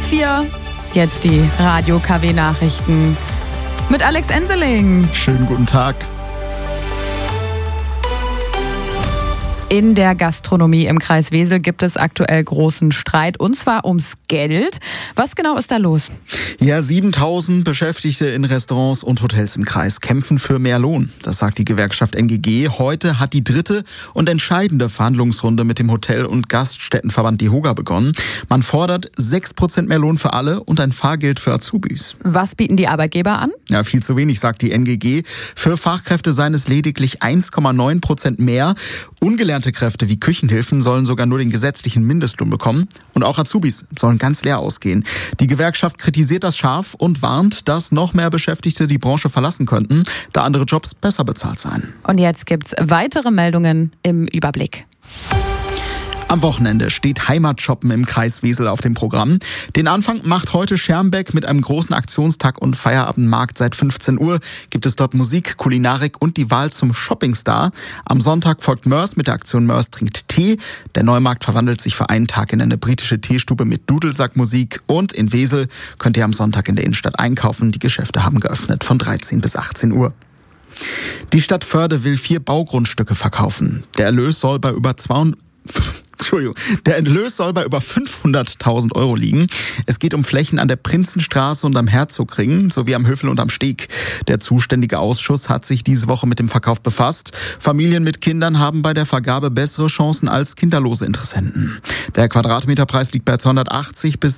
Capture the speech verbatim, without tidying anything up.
vier. Jetzt die Radio K W Nachrichten mit Alex Enseling. Schönen guten Tag. In der Gastronomie im Kreis Wesel gibt es aktuell großen Streit, und zwar ums Geld. Was genau ist da los? Ja, siebentausend Beschäftigte in Restaurants und Hotels im Kreis kämpfen für mehr Lohn. Das sagt die Gewerkschaft N G G. Heute hat die dritte und entscheidende Verhandlungsrunde mit dem Hotel- und Gaststättenverband DEHOGA begonnen. Man fordert sechs Prozent mehr Lohn für alle und ein Fahrgeld für Azubis. Was bieten die Arbeitgeber an? Ja, viel zu wenig, sagt die N G G. Für Fachkräfte seien es lediglich eins Komma neun Prozent mehr. Ungelernte Kräfte wie Küchenhilfen sollen sogar nur den gesetzlichen Mindestlohn bekommen. Und auch Azubis sollen ganz leer ausgehen. Die Gewerkschaft kritisiert das scharf und warnt, dass noch mehr Beschäftigte die Branche verlassen könnten, da andere Jobs besser bezahlt seien. Und jetzt gibt's weitere Meldungen im Überblick. Am Wochenende steht Heimatshoppen im Kreis Wesel auf dem Programm. Den Anfang macht heute Schermbeck mit einem großen Aktionstag und Feierabendmarkt. Seit fünfzehn Uhr gibt es dort Musik, Kulinarik und die Wahl zum Shoppingstar. Am Sonntag folgt Mörs mit der Aktion Mörs trinkt Tee. Der Neumarkt verwandelt sich für einen Tag in eine britische Teestube mit Dudelsackmusik. Und in Wesel könnt ihr am Sonntag in der Innenstadt einkaufen. Die Geschäfte haben geöffnet von dreizehn bis achtzehn Uhr. Die Stadt Förde will vier Baugrundstücke verkaufen. Der Erlös soll bei über zweihundert Entschuldigung, der Erlös soll bei über fünfhunderttausend Euro liegen. Es geht um Flächen an der Prinzenstraße und am Herzogring sowie am Höfel und am Steg. Der zuständige Ausschuss hat sich diese Woche mit dem Verkauf befasst. Familien mit Kindern haben bei der Vergabe bessere Chancen als kinderlose Interessenten. Der Quadratmeterpreis liegt bei zweihundertachtzig bis